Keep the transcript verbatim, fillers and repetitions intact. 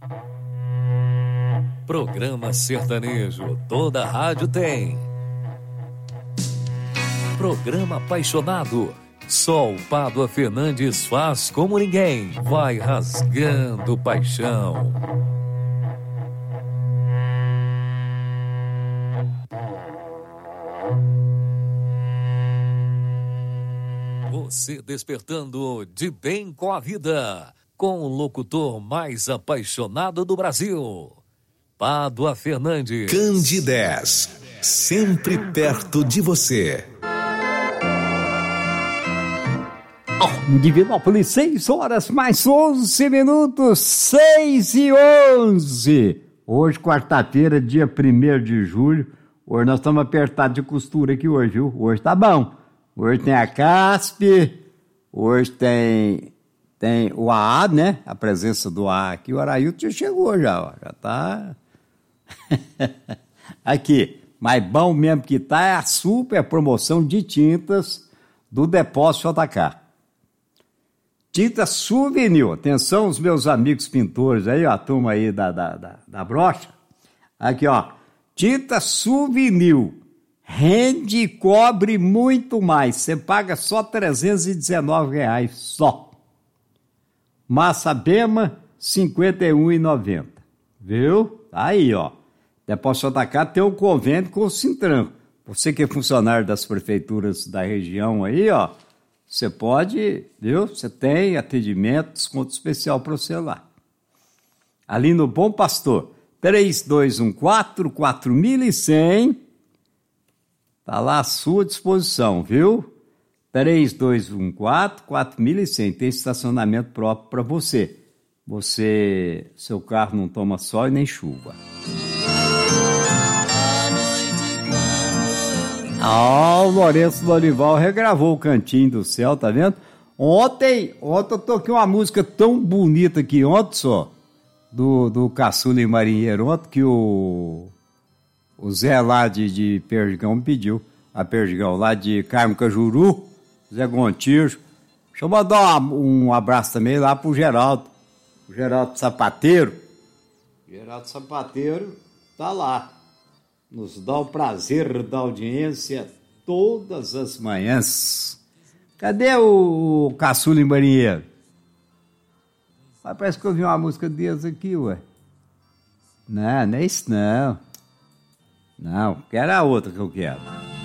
Programa sertanejo, toda rádio tem. Programa apaixonado, só o Pádua Fernandes faz como ninguém, vai rasgando paixão. Você despertando de bem com a vida, com o locutor mais apaixonado do Brasil, Pádua Fernandes. Candidez, sempre perto de você. Oh, Divinópolis, seis horas mais onze minutos, seis e onze. Hoje, quarta-feira, dia primeiro de julho. Hoje nós estamos apertados de costura aqui hoje, viu? Hoje tá bom. Hoje tem a C A S P, hoje tem, tem o A A, né? A presença do A A aqui. O Arailton já chegou já, ó. Já tá... Aqui, mas bom mesmo que tá é a super promoção de tintas do Depósito J K. Tinta Souvenir. Atenção, os meus amigos pintores aí, ó, a turma aí da, da, da, da brocha. Aqui, ó. Tinta Souvenir. Rende e cobre muito mais. Você paga só trezentos e dezenove reais só. Massa Bema, cinquenta e um reais e noventa centavos. Viu? Aí, ó. Depósito J K tem um convênio com o Sintran. Você que é funcionário das prefeituras da região aí, ó. Você pode, viu? Você tem atendimento, desconto especial para você lá. Ali no Bom Pastor, três dois um quatro, quatro mil e cem. Está lá à sua disposição, viu? três dois um quatro, quatro mil e cem. Tem estacionamento próprio para você. Você, seu carro não toma sol e nem chuva. Ah, o Lourenço Lorival regravou o Cantinho do Céu, tá vendo? Ontem, ontem eu toquei uma música tão bonita aqui, ontem só, do, do Caçula e Marinheiro, ontem que o... O Zé lá de, de Perdigão me pediu, a Perdigão lá de Carmo Cajuru, Zé Gontijo. Deixa eu mandar um, um abraço também lá pro Geraldo, o Geraldo Sapateiro. Geraldo Sapateiro tá lá, nos dá o prazer da audiência todas as manhãs. Cadê o, o Caçula e Marinheiro? Mas parece que eu vi uma música deles aqui, ué. Não, não é isso não. Não, quero a outra que eu quero.